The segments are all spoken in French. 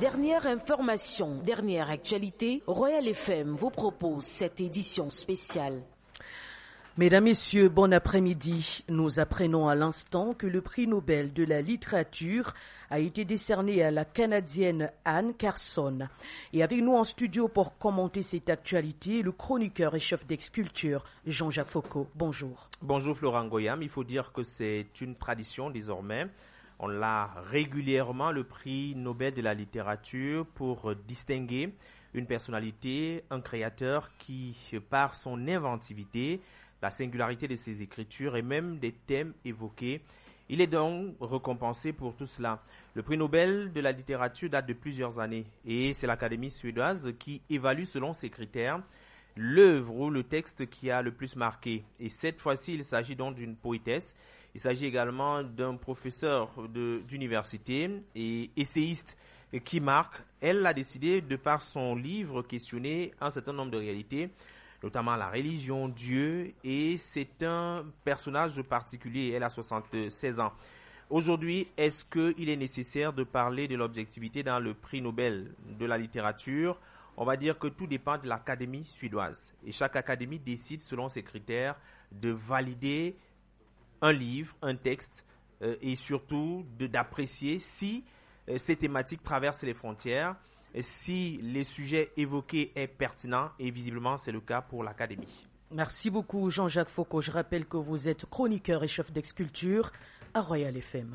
Dernière information, dernière actualité, Royal FM vous propose cette édition spéciale. Mesdames, Messieurs, bon après-midi. Nous apprenons à l'instant que le prix Nobel de la littérature a été décerné à la Canadienne Anne Carson. Et avec nous en studio pour commenter cette actualité, le chroniqueur et chef d'ex-culture, Jean-Jacques Foucault. Bonjour. Bonjour Florent Goyam. Il faut dire que c'est une tradition désormais. On l'a régulièrement, le prix Nobel de la littérature, pour distinguer une personnalité, un créateur qui, par son inventivité, la singularité de ses écritures et même des thèmes évoqués, il est donc récompensé pour tout cela. Le prix Nobel de la littérature date de plusieurs années et c'est l'Académie suédoise qui évalue selon ses critères l'œuvre ou le texte qui a le plus marqué. Et cette fois-ci, il s'agit donc d'une poétesse. Il s'agit également d'un professeur d'université et essayiste qui marque. Elle a décidé, de par son livre, questionner un certain nombre de réalités, notamment la religion, Dieu, et c'est un personnage particulier. Elle a 76 ans. Aujourd'hui, est-ce qu'il est nécessaire de parler de l'objectivité dans le prix Nobel de la littérature ? On va dire que tout dépend de l'Académie suédoise. Et chaque académie décide, selon ses critères, de valider un livre, un texte, et surtout d'apprécier si ces thématiques traversent les frontières, si les sujets évoqués est pertinent, et visiblement c'est le cas pour l'Académie. Merci beaucoup Jean-Jacques Foucault. Je rappelle que vous êtes chroniqueur et chef d'ex-culture à Royal FM.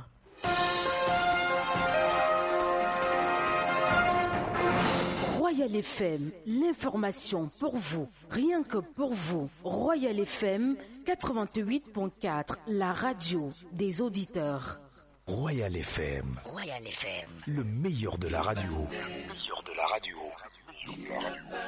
Royal FM, l'information pour vous, rien que pour vous. Royal FM 88.4, la radio des auditeurs. Royal FM. Royal FM. Le meilleur de la radio.